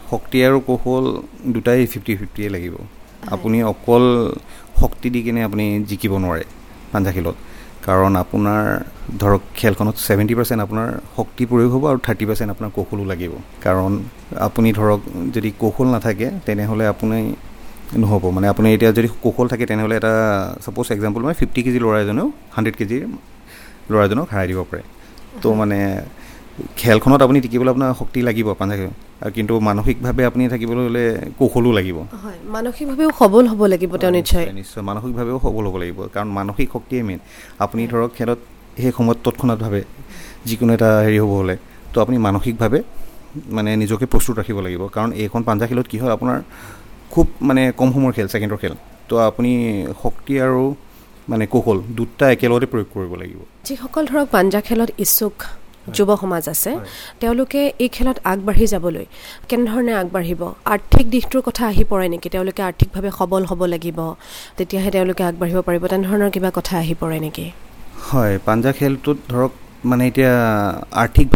শক্তি আৰু কৌশল দুটাই 50-50 লাগিব। আপুনি অকল শক্তি দি কিনে আপুনি জিকিব নোৱাৰে পাঞ্জা খেলত, কাৰণ আপোনাৰ ধৰক খেলখনত 70% আপোনাৰ শক্তি প্ৰয়োগ হ'ব আৰু 30% আপোনাৰ কৌশলো লাগিব। কাৰণ আপুনি ধৰক যদি কৌশল নাথাকে তেনেহ'লে আপুনি নহ'ব। মানে আপুনি এতিয়া যদি কৌশল থাকে তেনেহ'লে এটা ছাপ'জ এক্সাম্পল মই 50 কেজি ল'ৰা এজনেও 100 কেজিৰ ল'ৰা এজনক হাৰাই দিব পাৰে। তো মানে খেলখনত আপুনি টিকিবলৈ আপোনাৰ শক্তি লাগিব পাঞ্জা খেল, আৰু কিন্তু মানসিকভাৱে আপুনি থাকিবলৈ হ'লে কৌশলো লাগিব। হয়, মানসিকভাৱেও সবল হ'ব লাগিব তেওঁ। নিশ্চয় নিশ্চয় মানসিকভাৱেও সবল হ'ব লাগিব, কাৰণ মানসিক শক্তিয়ে মেইন। আপুনি ধৰক খেলত সেই সময়ত তৎক্ষণাতভাৱে যিকোনো এটা হেৰি হ'ব হ'লে তো আপুনি মানসিকভাৱে মানে নিজকে প্ৰস্তুত ৰাখিব লাগিব। কাৰণ এইখন পাঞ্জা খেলত কি হয়, আপোনাৰ খুব মানে কম সময়ৰ খেল, ছেকেণ্ডৰ খেল, তো আপুনি শক্তি আৰু মানে কৌশল দুটা একেলগতে প্ৰয়োগ কৰিব লাগিব। যিসকল ধৰক পাঞ্জা খেলত ইচ্ছুক যুৱ সমাজ আছে, তেওঁলোকে এই খেলত আগবাঢ়ি যাবলৈ কেনেধৰণে আগবাঢ়িব? আৰ্থিক দিশটোৰ কথা আহি পৰে নেকি? তেওঁলোকে আৰ্থিকভাৱে সবল হ'ব লাগিব, তেতিয়াহে তেওঁলোকে আগবাঢ়িব পাৰিব, তেনেধৰণৰ কিবা কথা আহি পৰে নেকি? হয়, পাঞ্জা খেলটোত ধৰক মানে এতিয়া আৰ্থিকভাৱে